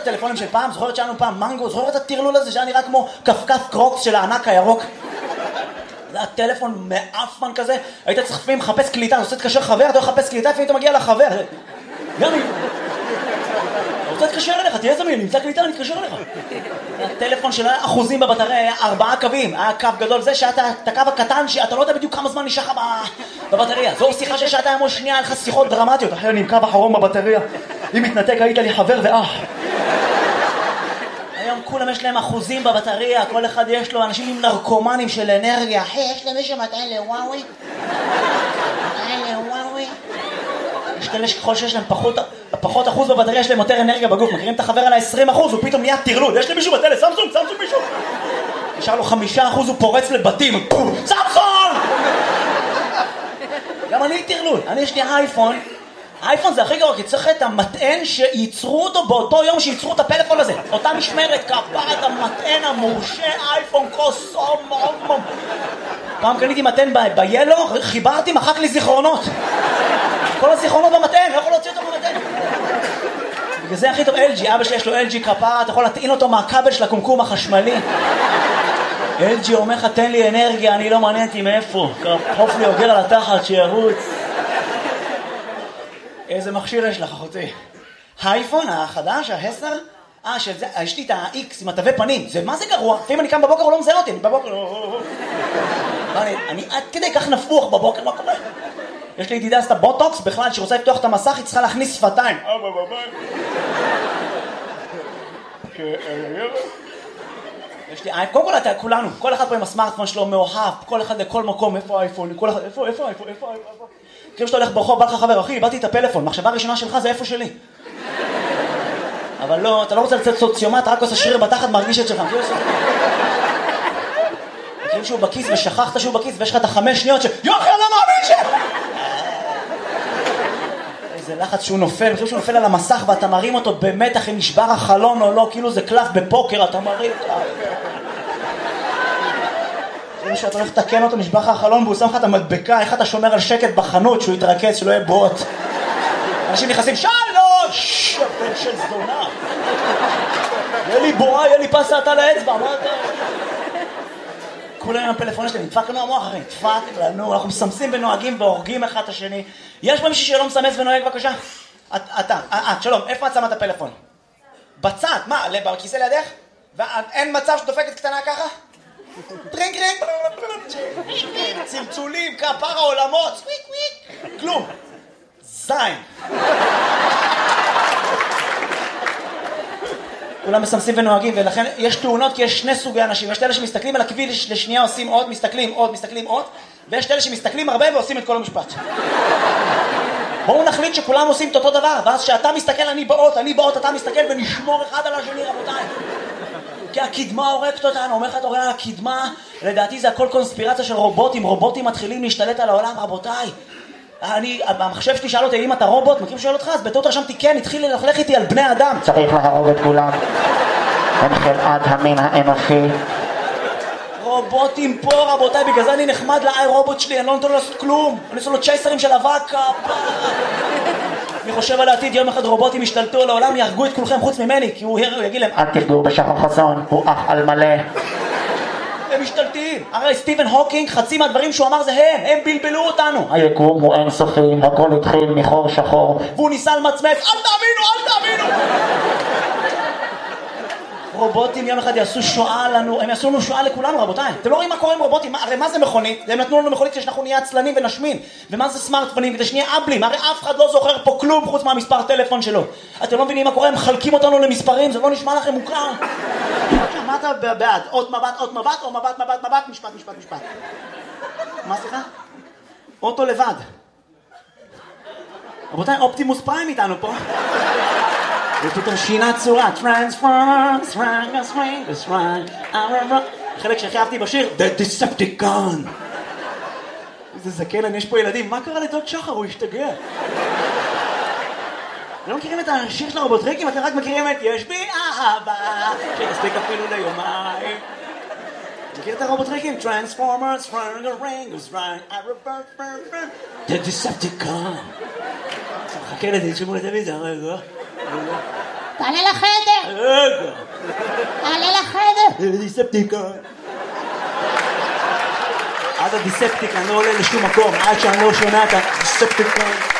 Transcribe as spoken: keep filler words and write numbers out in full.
הטלפונים של פעם? זוכרת שלנו פעם מנגו? זוכרת את הטרלול הזה שהיה נראה כמו כפכף קרוקס של הענק הירוק? זה היה טלפון מאפמן כזה, היית צריך לפעמים לחפש קליטה, אתה רוצה להתקשר חבר, אתה לחפש קליטה, לפעמים אתה מגיע לחבר. גם אם... אתה רוצה להתקשר אליך, תהיה זמין, נמצא קליטה, אני אתקשר אליך. הטלפון של אחוזים בבטריה היה ארבעה קווים, היה קו גדול, זה שאת הקו הקטן, שאתה לא יודע בדיוק כמה זמן נשאר לך בבטריה. זו שיחה של שעתיים או שנייה, היה לך שיחות דרמטיות, אחרי אני עם קו אחרון בבטריה. אם מתנתק, היית לי חבר ואח. היום כולם יש להם אחוזים בבטריה, כל אחד יש לו אנשים עם נרקומנים של אנרגיה. אחי, יש להם מישהו מטען לוואוי? מטען לוואוי? יש כאלה שככל שיש להם פחות, פחות אחוז בבטריה, יש להם יותר אנרגיה בגוף. מכירים את החבר על ה-עשרים אחוז, הוא פתאום נהיה תרלוד. יש לי מישהו בטלס, סמסונג, סמסונג מישהו. נשאר לו חמישה אחוז, הוא פורץ לבתים. סמסונג! גם אני תרלוד. אני יש לי אייפון. האייפון זה הכי גרוע, כי צריך את המטען שייצרו אותו באותו יום שייצרו את הפלאפון הזה. אותה משמרת, כפרת המטען המורשה, אייפון קוסום, מום. פעם קניתי מטען ביילו, חיברתי, מחק לי זיכרונות. כל הזיכרונות במטען, לא יכול להוציא אותו במטען. בגלל זה הכי טוב אל ג'י, אבא שלי יש לו אל ג'י כפרה, אתה יכול להטעין אותו מהכבל של הקומקום החשמלי. אל ג'י אומר לך, תן לי אנרגיה, אני לא מעניינתי מאיפה. קרפוף לי אוגר על התחת, שירוץ. איזה מכשיר יש לך, אחותי? האייפון החדש, העשר? אה, שזה, יש לי את ה-X עם התווי פנים. זה, מה זה גרוע? לפעמים אני קם בבוקר, הוא לא מזהה אותי, אני בבוקר... אני עד כדי כך נפוח בבוקר, מה קורה? יש לי ידידה, עשתה בוטוקס, בכלל, שרוצה לפתוח את המסך, היא צריכה להכניס שפתיים. אבא, בבית. יש לי אייפון, קודם כל, כולנו, כל אחד פה עם הסמארטפון שלו מאוהב, כל אחד לכל מקום, איפה האייפון, כל אחד, איפה, איפה האייפון, איפה האייפון? כאילו שאתה הולך ברחוב, בא לך חבר, אחי, איבדתי את הפלאפון, מחשבה הראשונה שלך זה איפה שלי. אבל לא, אתה לא רוצה לצאת סוציומט, רק עושה שריר בתחת, מרגיש את שלך. כאילו שהוא בכיס ושכחת שהוא בכיס, ויש לך את החמש שניות ש... יוחי, אני לא מאמין ש... איזה לחץ שהוא נופל, כאילו שהוא נופל על המסך ואתה מרים אותו במתח אם נשבר החלון או לא, כאילו זה קלף בפוקר, אתה מרים... כאילו שאתה הולך לתקן אותו, נשבר לך החלון והוא שם לך את המדבקה, איך אתה שומר על שקט בחנות שהוא יתרכז, שלא יהיה בוט. אנשים נכנסים, שלוש! הבן של זונה. יהיה לי בועה, יהיה לי פסה על האצבע, מה אתה... כולם עם הפלאפון שלהם, נדפק לנו המוח, אחי, נדפק לנו, אנחנו מסמסים ונוהגים והורגים אחד את השני. יש פה מישהו שלא מסמס ונוהג, בבקשה? אתה, את, שלום, איפה את שמה את הפלאפון? בצד, מה, בכיסא לידך? ואין מצב שדופקת קטנה ככה? טרינג טרינג, צלצולים, כפר העולמות, סוויק וויק, כלום, זין. כולם מסמסים ונוהגים, ולכן יש תאונות כי יש שני סוגי אנשים. יש אלה שמסתכלים על הכביש לשנייה, עושים עוד, מסתכלים עוד, מסתכלים עוד, ויש אלה שמסתכלים הרבה ועושים את כל המשפט. בואו נחליט שכולם עושים את אותו דבר, ואז שאתה מסתכל, אני באות, אני באות, אתה מסתכל ונשמור אחד על השני, רבותיי. כי הקדמה הורגת אותנו, אומר לך אתה רואה על הקדמה, לדעתי זה הכל קונספירציה של רובוטים, רובוטים מתחילים להשתלט על העולם, רבותיי. אני, המחשב שלי שאל אותי, אם אתה רובוט, מכיר שואל אותך, אז בטעות רשמתי כן, התחיל ללכלך איתי על בני אדם. צריך להרוג את כולם, הם חלאת המין האנושי. רובוטים פה, רבותיי, בגלל זה אני נחמד לאי רובוט שלי, אני לא נותן לו לעשות כלום. אני עושה לו צ'ייסרים של אבקה, אני חושב על העתיד, יום אחד רובוטים ישתלטו על העולם, יהרגו את כולכם חוץ ממני, כי הוא יגיד להם, אל תפגעו בשחר חסון, הוא אח על מלא. הם משתלטים. הרי סטיבן הוקינג, חצי מהדברים שהוא אמר זה הם, הם בלבלו אותנו. היקום הוא אינסופי, הכל התחיל מחור שחור. והוא ניסה למצמץ, אל תאמינו, אל תאמינו. רובוטים יום אחד יעשו שואה לנו, הם יעשו לנו שואה לכולנו, רבותיי. אתם לא רואים מה קורה עם רובוטים? הרי מה זה מכונית? הם נתנו לנו מכונית כדי שאנחנו נהיה עצלנים ונשמין. ומה זה סמארטפונים? כדי שנהיה אבלים. הרי אף אחד לא זוכר פה כלום חוץ מהמספר טלפון שלו. אתם לא מבינים מה קורה? הם מחלקים אותנו למספרים, זה לא נשמע לכם מוכר. מה אתה בעד? עוד מבט, עוד מבט, או מבט, מבט, מבט, משפט, משפט, משפט. מה סליחה? אוטו לבד. רבותיי, אופטימוס פריים איתנו פה. ופתאום שינה צורה, Transformers, Strangers, Strangers, Strangers. חלק שהכי אהבתי בשיר, The Decepticon. איזה זקן, יש פה ילדים, מה קרה לדוד שחר? הוא השתגע. לא מכירים את השיר של הרובוטריקים, אתם רק מכירים את יש בי אהבה, שתספיק אפילו ליומיים. מכיר את הרובוטריקים? Transformers, Strangers, Strangers, Strangers, The Decepticon. חכה לזה, תשמעו לטלוויזיה, רגע. תעלה לחדר. רגע. תעלה לחדר. דיספטיקן. עד הדיספטיקן לא עולה לשום מקום, עד שאני לא שומע את הדיספטיקן.